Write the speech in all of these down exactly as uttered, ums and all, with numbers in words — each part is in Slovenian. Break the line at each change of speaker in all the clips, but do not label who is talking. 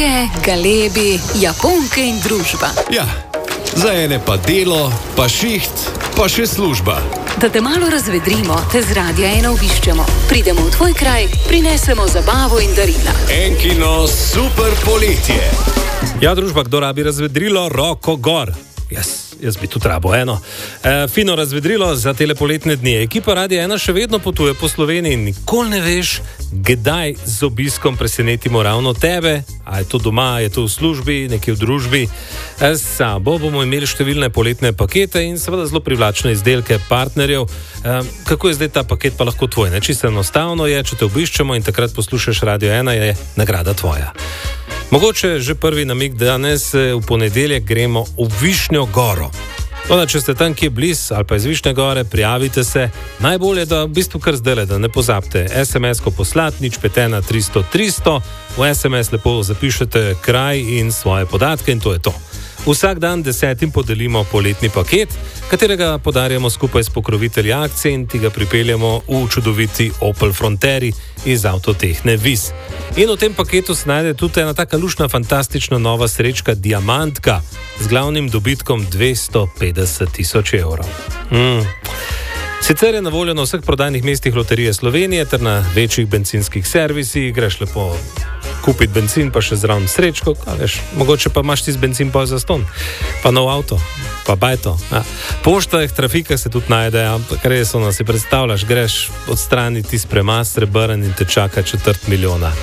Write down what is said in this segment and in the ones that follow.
Trije, galebi, Japonke in družba.
Ja, za ene pa delo, pa šiht, pa še služba.
Da te malo razvedrimo, te z Radia ena obiščemo. Pridemo v tvoj kraj, prinesemo zabavo in darila.
Enkino super poletje.
Ja, družba, kdo rabi razvedrilo, roko gor. Jaz, jaz bi tudi rabo eno. E, fino razvedrilo za tele poletne dni. Ekipa Radia ena še vedno potuje po Sloveniji in nikoli ne veš, kdaj z obiskom presenetimo ravno tebe. A je to doma, je to v službi, nekje v družbi. E, s sabo bomo imeli številne poletne pakete in seveda zelo privlačne izdelke partnerjev. E, kako je zdaj ta paket pa lahko tvoj? Ne? Čisto enostavno je, če te obiščemo in takrat poslušaš Radio ena, je nagrada tvoja. Mogoče že prvi namig danes, v ponedeljek gremo v Višnjo goro. Toda, če ste tam kje bliz ali pa iz Višnje gore, prijavite se. Najbolje, da v bistvu kar zdajle, da ne pozabite es em es-ko poslati, nič pet ena tristo tristo. V es em es lepo zapišete kraj in svoje podatke in to je to. Vsak dan desetim podelimo poletni paket, katerega podarjamo skupaj s pokrovitelji akcije in ti ga pripeljamo v čudoviti Opel Fronteri iz Avtotehne Vis. In v tem paketu se najde tudi ena taka lušna, fantastična nova srečka Diamantka z glavnim dobitkom dvesto petdeset tisoč evrov. Mm. Sicer je na voljo na vseh prodajnih mestih Loterije Slovenije ter na večjih bencinskih servisih, greš lepo kupiti benzin, pa še zraven srečko, veš, mogoče pa imaš ti z benzin pa za ston, pa nov avto, pa bajto. Ja. Pošta, trafika se tudi najde, ampak res ono si predstavljaš, greš odstraniti spremaz srebrn in te čaka četrt milijona.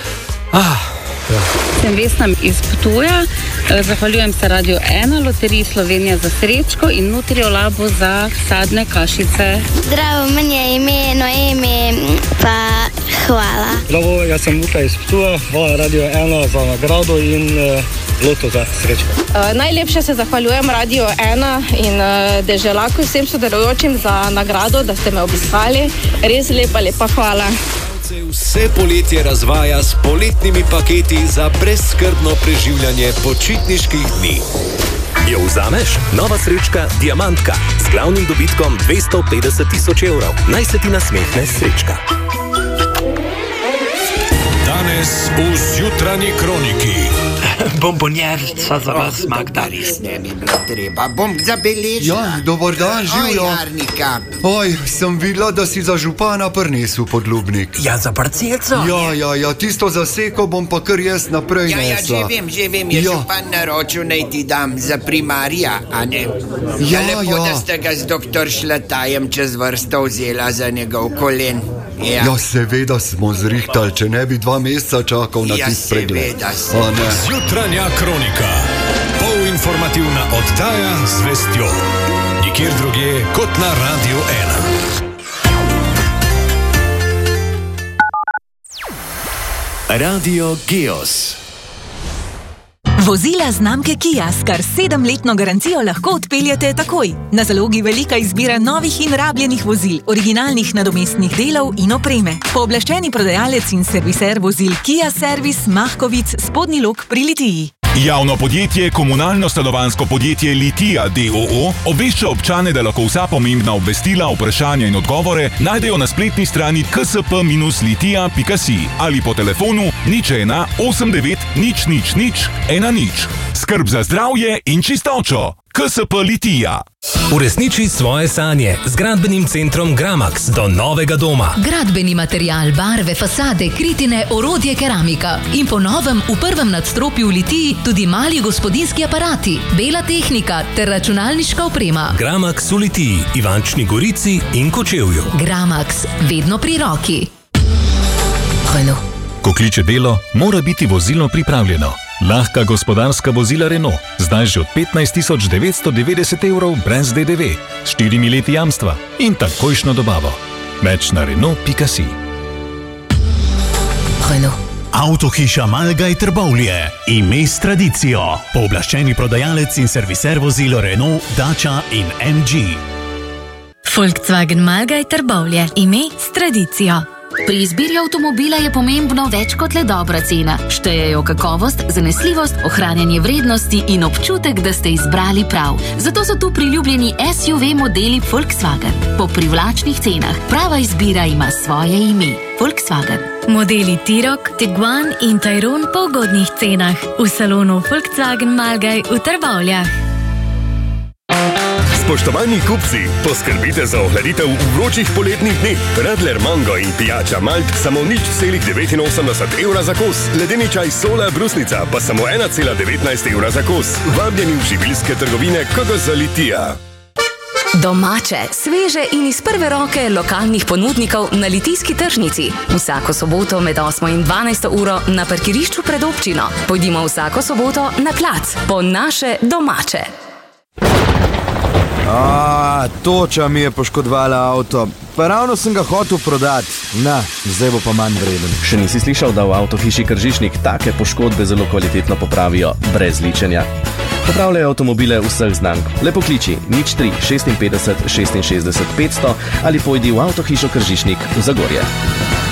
Ah, ja.
Sem Vesna iz Ptuja, zahvaljujem se Radio ena, Loteriji Slovenija za srečko in Nutrijo Labo za sadne kašice.
Zdravo, meni je ime Noemi, pa hvala.
Zdravo, jaz sem Luka iz Ptuja, hvala Radio ena za nagrado in uh, loto za srečko.
Uh, najlepše se zahvaljujem Radio ena in uh, Deželaku vsem sodelujočim za nagrado, da ste me obiskali. Res lepa, lepa hvala.
Vse poletje razvaja s poletnimi paketi za brezskrbno preživljanje počitniških dni.
Jo vzameš? Nova srečka Diamantka z glavnim dobitkom dvesto petdeset tisoč evrov. Naj se ti nasmehne srečka.
Danes v Zjutranji kroniki.
Bombonjerca za vas, Magda.
Res ne bi bilo treba. Bom zabeležila.
Ja, dober dan, živjo.
Oj, Arnika.
Oj, sem videla, da si za župana prinesel podlubnik.
Ja, za parcelco.
Ja, ja, ja, tisto zaseko bom pa kar jaz naprej
ja, ja,
nesla.
Ja, že vem, že vem, je ja. Župan naročil, naj ti dam za primarija, a ne?
Ja,
lepo,
ja.
Da ste ga z doktor Šlatajem čez vrsto vzela za njegov kolen. Ja,
ja seveda smo zrihtali, če ne bi dva meseca čakal na
ja,
tist pregled.
Ja, seveda.
Zjutranja kronika. Polinformativna oddaja z vestjo. Nikjer drugje kot na Radio ena. Radio Geos.
Vozila znamke Kia s kar sedemletno garancijo lahko odpeljete takoj. Na zalogi velika izbira novih in rabljenih vozil, originalnih nadomestnih delov in opreme. Pooblaščeni prodajalec in serviser vozil Kia Servis Mahkovic, Spodnji Lok pri Litiji.
Javno podjetje Komunalno stanovanjsko podjetje Litija d. o. o. obvešča občane, da lahko vsa pomembna obvestila, vprašanja in odgovore najdejo na spletni strani k s p litija pika si ali po telefonu nič ena osem devet nič nič nič ena nič. Skrb za zdravje in čistočo. K S P Litija.
Uresniči svoje sanje z gradbenim centrom Gramax do novega doma.
Gradbeni material, barve, fasade, kritine, orodje, keramika. In po novem v prvem nadstropju v Litiji tudi mali gospodinski aparati, bela tehnika ter računalniška oprema.
Gramax v Litiji, Ivančni Gorici in Kočevju.
Gramax, vedno pri roki. Renault.
Ko kliče delo, mora biti vozilo pripravljeno. Lahka gospodarska vozila Renault, zdaj že od petnajst tisoč devetsto devetdeset evrov brez D D V, s štirimi leti jamstva in takojšno dobavo. Več na Renault pika si.
Renault.
Avtohiša Malgaj Trbovlje, ime s tradicijo, pooblaščeni prodajalec in serviser vozil Renault, Dacia in M G.
Volkswagen Malgaj Trbovlje, ime s tradicijo.
Pri izbiri avtomobila je pomembno več kot le dobra cena. Štejejo kakovost, zanesljivost, ohranjanje vrednosti in občutek, da ste izbrali prav. Zato so tu priljubljeni S U V modeli Volkswagen. Po privlačnih cenah. Prava izbira ima svoje ime. Volkswagen.
Modeli T-Roc, Tiguan in Tayron po ugodnih cenah. V salonu Volkswagen Malgaj v Trbovljah.
Spoštovani kupci, poskrbite za ohladitev v vročih poletnih dneh. Radler Mango in pijača Malt samo nič celih devetinosemdeset evra za kos. Ledeni čaj Sola Brusnica pa samo ena cela devetnajst evra za kos. Vabljeni v živilske trgovine K G Z Litija.
Domače, sveže in iz prve roke lokalnih ponudnikov na Litijski tržnici. Vsako soboto med osmo in dvanajsto uro na parkirišču pred občino. Pojdimo vsako soboto na plac. Po naše domače.
A, toča mi je poškodovala avto. Pa ravno sem ga hotel prodati. Na, zdaj bo pa manj vreden.
Še nisi slišal, da v avtohiši Kržišnik take poškodbe zelo kvalitetno popravijo, brez ličenja? Popravljajo avtomobile vseh znank. Le pokliči nič tri šestinpetdeset šestinšestdeset petsto ali pojdi v avtohišo Kržišnik v Zagorje.